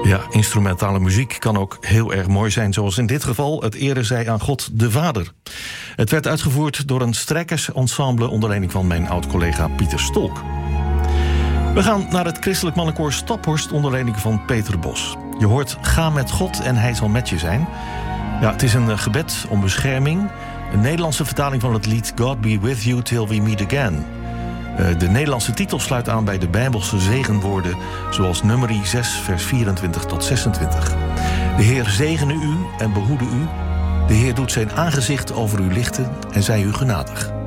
Ja, instrumentale muziek kan ook heel erg mooi zijn, zoals in dit geval het ere zij aan God de Vader. Het werd uitgevoerd door een strijkersensemble onder leiding van mijn oud-collega Pieter Stolk. We gaan naar het christelijk mannenkoor Staphorst onder leiding van Peter Bos. Je hoort Ga met God en hij zal met je zijn. Ja, het is een gebed om bescherming. Een Nederlandse vertaling van het lied God be with you till we meet again. De Nederlandse titel sluit aan bij de Bijbelse zegenwoorden, zoals Numeri 6, vers 24 tot 26. De Heer zegene u en behoede u. De Heer doet zijn aangezicht over u lichten en zij u genadig.